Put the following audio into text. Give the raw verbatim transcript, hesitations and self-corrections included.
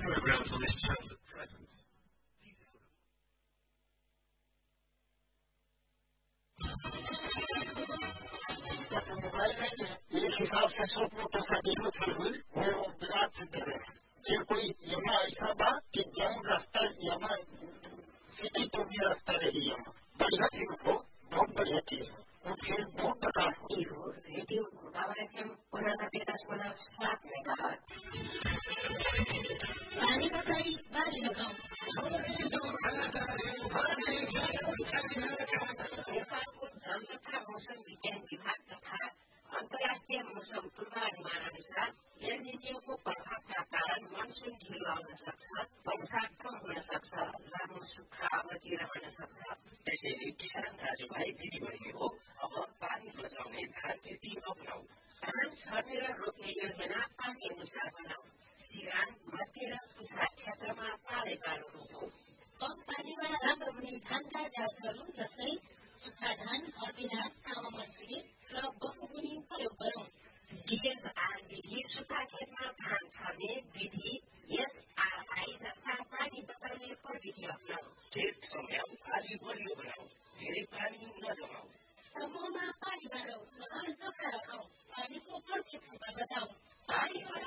kilograms on this chocolate present. इस हिसाब से सोचने तो जरूरत हुई वो विराट सिद्ध है जो कोई यमा ऐसा बा कि जम रास्ता यमा सिटी तो भी रास्ता रही यमा बढ़िया चीज हो बहुत बढ़िया चीज हो और फिर बहुत प्रकार हो रेडियो कार्यक्रम पुराना बेटा सोना साथ में कहा पानी बताई बारी लगाओ जनसत्ता मौसम विज्ञान विभाग तथा अंतर्राष्ट्रीय मौसम पूर्वानुमान अनुसार एल-निनो को प्रभाव का कारण मनसून ढिलो आउन सक्छ, वर्षा कम हुन सक्छ, लामो सुक्खा अवधि रहन सक्छ। त्यसैले किसान दाजुभाइ दिदीबहिनीहरू अब पानी बचाउने धान खेती अपनाऊ। धान छर्ने र रोप्ने योजना पानी अनुसार बनाऊ। सिरान मध्य र कुसा क्षेत्रमा पाले पालो रोपौ। कम पानीमा राम्रो हुने धानका जातहरू जस्तै सुक्खा धान, हर्दिना, सामा मन्सुरी र बहुमुनी प्रयोग गरौं। डीएसआर विधि सुक्खा खेतमा धान छर्ने विधि एसआरआई जस्ता पानी बचाउने प्रविधि अपनाऊ। खेत सम्याउ, आली बलियो बनाऊ, धेरै पानी नजमाऊ। समूहमा पानी बाँडौ, रहर सफा रखौ, पानीको बढ्ती थोपा बचाऊ। पानी